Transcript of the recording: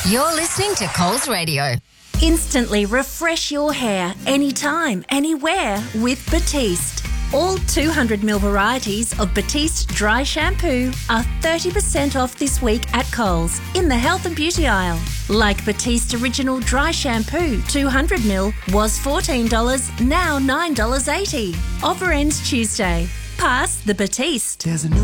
You're listening to Coles Radio. Instantly refresh your hair anytime, anywhere with Batiste. All 200ml varieties of Batiste dry shampoo are 30% off this week at Coles in the health and beauty aisle. Like Batiste Original Dry Shampoo 200ml was $14, now $9.80. Offer ends Tuesday. Pass the Batiste. There's a new